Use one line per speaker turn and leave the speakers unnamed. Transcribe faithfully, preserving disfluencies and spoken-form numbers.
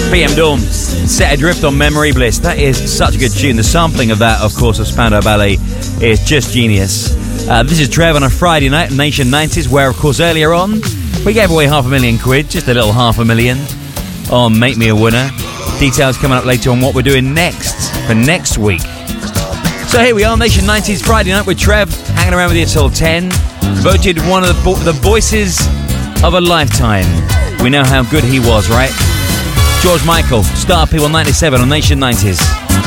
P M Dawn, Set Adrift on Memory Bliss. That is such a good tune. The sampling of that, of course, of Spandau Ballet is just genius. Uh, this is Trev on a Friday night, Nation nineties, where, of course, earlier on, we gave away half a million quid, just a little half a million, on Make Me a Winner. Details coming up later on what we're doing next, for next week. So here we are, Nation nineties Friday night with Trev, hanging around with you till ten. Voted one of the, vo- the voices of a lifetime. We know how good he was, right? George Michael, Star People ninety-seven on Nation nineties.